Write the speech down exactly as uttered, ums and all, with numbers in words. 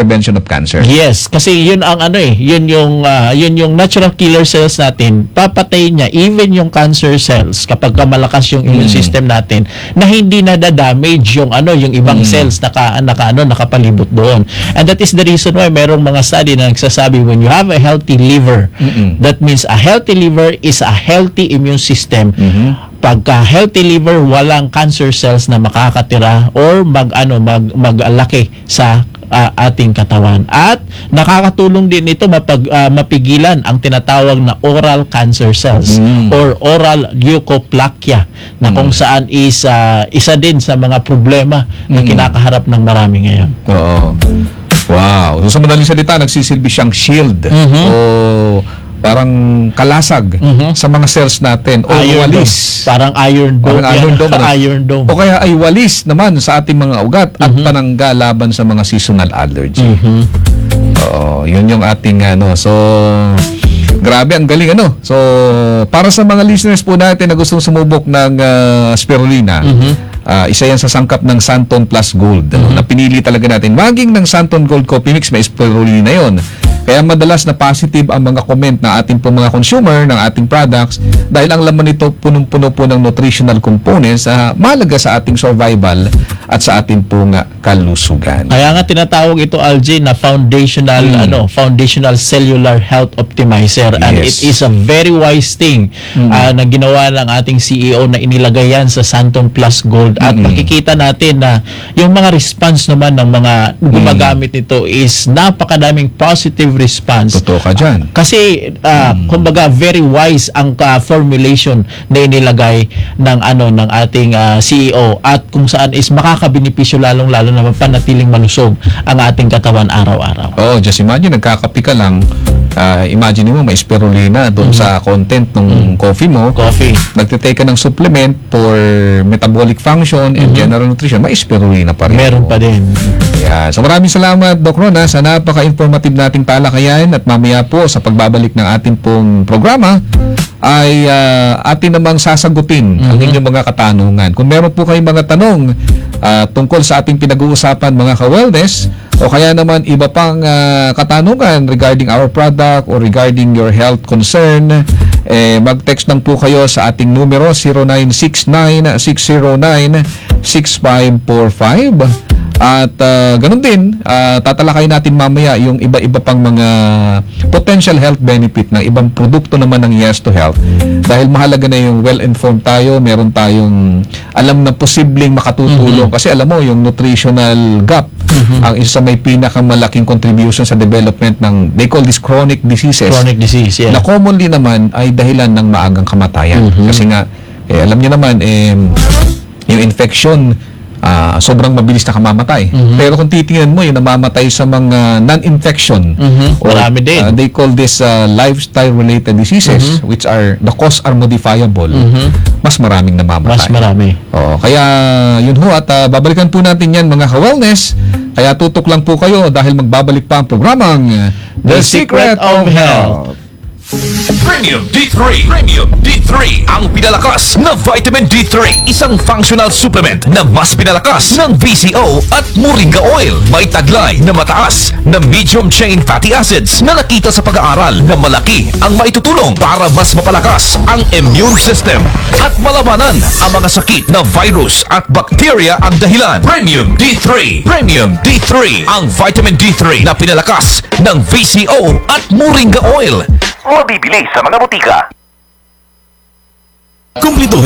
prevention of cancer. Yes, kasi yun ang ano eh, yun yung uh, yun yung natural killer cells natin. Papatayin niya even yung cancer cells kapag malakas yung immune mm. system natin na hindi na-damage yung ano, yung ibang mm. cells naka naka ano nakapalibot doon. And that is the reason why merong mga study na nagsasabi when you have a healthy liver, mm-mm. that means a healthy liver is a healthy immune system. Mm-hmm. Pagka healthy liver, walang cancer cells na makakatira or mag ano mag maglaki sa uh, ating katawan. At nakakatulong din ito mapag, uh, mapigilan ang tinatawag na oral cancer cells mm. or oral leukoplakia na mm. kung saan is uh, isa din sa mga problema na kinakaharap ng marami ngayon. Oo. Wow. So, sa madaling salita, nagsisilbi siyang shield. Mm-hmm. O parang kalasag mm-hmm. sa mga cells natin o iron walis. Dome. Parang iron dome. Parang iron dome. Iron dome. O kaya ay walis naman sa ating mga ugat mm-hmm. at panangga laban sa mga seasonal allergy. Mm-hmm. Oo, yun yung ating ano. So, grabe, ang galing ano. So, para sa mga listeners po natin na gustong sumubok ng uh, spirulina, mm-hmm. uh, isa yan sa sangkap ng Santon Plus Gold. Mm-hmm. Na pinili talaga natin. Maging ng Santon Gold Coffee Mix, may spirulina yon. Kaya madalas na positive ang mga comment ng ating po mga consumer ng ating products dahil ang laman nito punong-puno po ng nutritional components na uh, mahalaga sa ating survival at sa ating po nga kalusugan. Kaya nga tinatawag ito, Algie, na foundational mm. ano, foundational cellular health optimizer, and yes. it is a very wise thing mm. uh, na ginawa ng ating C E O na inilagay yan sa Santon Plus Gold at mm. makikita natin na yung mga response naman ng mga gumagamit nito is napakadaming positive response. Totoo ka dyan. Uh, kasi uh, mm. kumbaga very wise ang uh, formulation na inilagay ng ano ng ating uh, C E O at kung saan is makakabenepisyo lalong-lalo na mapanatiling malusog ang ating katawan araw-araw. Oh, just imagine nagkakape ka lang, uh, imagine mo may spirulina doon mm. sa content ng mm. coffee mo. Coffee. Nagtitake ka ng supplement for metabolic function and mm-hmm. general nutrition, may spirulina pa rin. Meron pa din. Yeah. So maraming salamat, Doc Rona, sa napaka-informative nating talakayan at mamaya po sa pagbabalik ng ating pong programa ay uh, atin namang sasagutin mm-hmm. ang inyong mga katanungan. Kung meron po kayong mga tanong uh, tungkol sa ating pinag-uusapan mga ka-wellness o kaya naman iba pang uh, katanungan regarding our product or regarding your health concern, eh, mag-text lang po kayo sa ating numero zero nine six nine, six zero nine, six five four five. At uh, ganun din, uh, tatalakay natin mamaya yung iba-iba pang mga potential health benefit ng ibang produkto naman ng Yes to Health. Dahil mahalaga na yung well-informed tayo, meron tayong alam na posibleng makatutulong. Mm-hmm. Kasi alam mo, yung nutritional gap, mm-hmm. ang isa sa may pinakamalaking contribution sa development ng, they call this chronic diseases. Chronic disease, yeah. Na commonly naman ay dahilan ng maagang kamatayan. Mm-hmm. Kasi nga, eh, alam niyo naman, eh, yung infection, Uh, sobrang mabilis na kamamatay. Mm-hmm. Pero kung titingnan mo, yung namamatay sa mga non-infection, mm-hmm. marami din. Uh, they call this uh, lifestyle-related diseases, mm-hmm. which are, the cause are modifiable. Mm-hmm. Mas maraming namamatay. Mas marami. Oh, kaya, yun ho, at uh, babalikan po natin yan mga ka-wellness. Kaya tutok lang po kayo dahil magbabalik pa ang programang The, The Secret, Secret of Health. Premium D three. Premium D three. Ang pinalakas na vitamin D three. Isang functional supplement na mas pinalakas ng V C O at Moringa Oil. May taglay na mataas na medium chain fatty acids na nakita sa pag-aaral na malaki ang maitutulong para mas mapalakas ang immune system at malabanan ang mga sakit na virus at bacteria ang dahilan. Premium D three. Premium D three. Ang vitamin D three na pinalakas ng V C O at Moringa Oil. Mabibili sa mga butika. Kumplito